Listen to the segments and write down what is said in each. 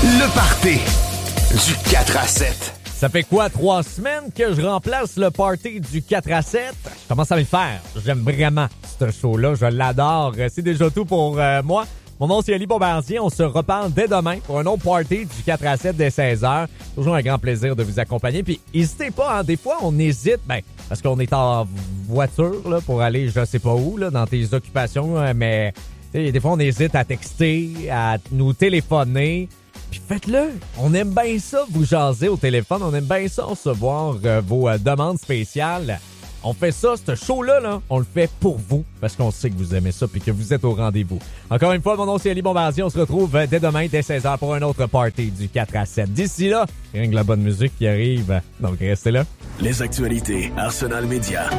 Le party du 4 à 7. Ça fait quoi, 3 semaines que je remplace le party du 4 à 7? Je commence à me le faire. J'aime vraiment ce show-là. Je l'adore. C'est déjà tout pour moi. Mon nom, c'est Ali Bombardier. On se reparle dès demain pour un autre party du 4 à 7 dès 16h. Toujours un grand plaisir de vous accompagner. Puis, n'hésitez pas, hein, des fois, on hésite, parce qu'on est en voiture là, pour aller je sais pas où, là, dans tes occupations, mais des fois, on hésite à texter, à nous téléphoner. Puis faites-le. On aime bien ça, vous jaser au téléphone. On aime bien ça, recevoir vos demandes spéciales. On fait ça, ce show-là, on le fait pour vous, parce qu'on sait que vous aimez ça puis que vous êtes au rendez-vous. Encore une fois, mon nom c'est Ali Bombardier. On se retrouve dès demain, dès 16h, pour un autre party du 4 à 7. D'ici là, rien que la bonne musique qui arrive. Donc, restez là. Les actualités Arsenal Média.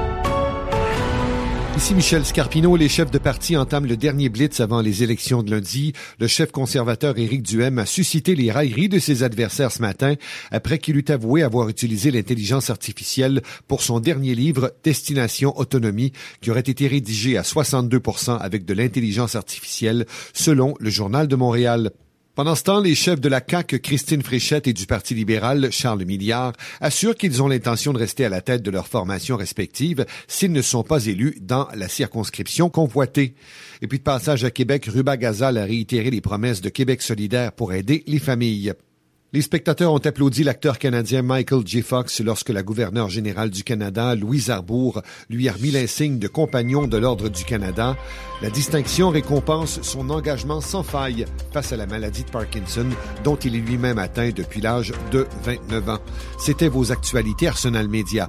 Ici Michel Scarpino. Les chefs de parti entament le dernier blitz avant les élections de lundi. Le chef conservateur Éric Duhaime a suscité les railleries de ses adversaires ce matin après qu'il eut avoué avoir utilisé l'intelligence artificielle pour son dernier livre, Destination Autonomie, qui aurait été rédigé à 62% avec de l'intelligence artificielle, selon le Journal de Montréal. Pendant ce temps, les chefs de la CAQ, Christine Fréchette, et du Parti libéral, Charles Milliard, assurent qu'ils ont l'intention de rester à la tête de leurs formations respectives s'ils ne sont pas élus dans la circonscription convoitée. Et puis de passage à Québec, Ruba Gazal a réitéré les promesses de Québec solidaire pour aider les familles. Les spectateurs ont applaudi l'acteur canadien Michael J. Fox lorsque la gouverneure générale du Canada, Louise Arbour, lui a remis l'insigne de compagnon de l'Ordre du Canada. La distinction récompense son engagement sans faille face à la maladie de Parkinson, dont il est lui-même atteint depuis l'âge de 29 ans. C'était vos actualités Arsenal Média.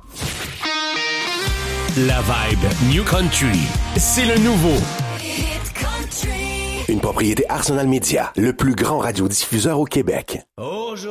La vibe New Country, c'est le nouveau. Une propriété Arsenal Média, le plus grand radiodiffuseur au Québec.